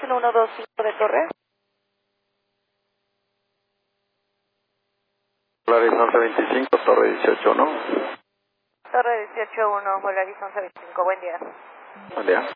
1125 de Torre. Polaris 1125, Torre 18, ¿no? Torre 18-1, Polaris 1125, buen día. Buen día.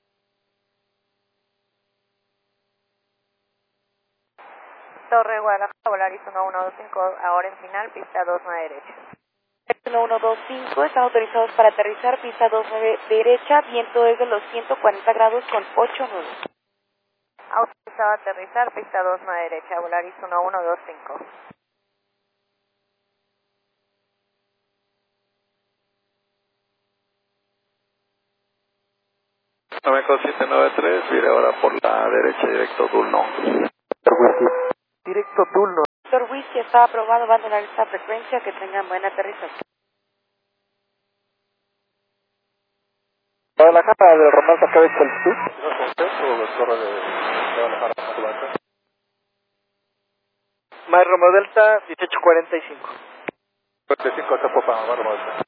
Torre Guadalajara, Polaris 1125, ahora en final, pista 29 derecha. 1125, están autorizados para aterrizar, pista 29 derecha, viento es de los 140 grados con 8 nudos. Autorizado a aterrizar, pista 29 derecha, Polaris 1125. Noveco 793, vire ahora por la derecha, directo Dulno. Directo Dulno. Doctor Whisky está aprobado, va a donar esta frecuencia, que tengan buen aterrizaje. Guadalajara, del Román Sacabez Altitud. May Romeo Delta, 1845. 45, Zapopan, Romeo Delta.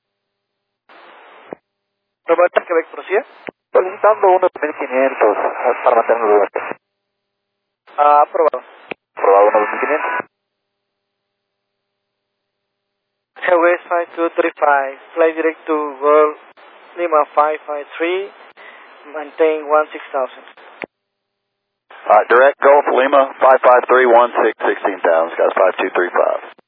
Romeo Delta, Quebec, prosigue. Solicitando unos 1500 para mantener los lugares. Aprobado. Aprobado unos 1500. Airways 5235, fly direct to World Lima 553, maintain 16,000. Direct Gulf Lima 553 16,000, got 5235.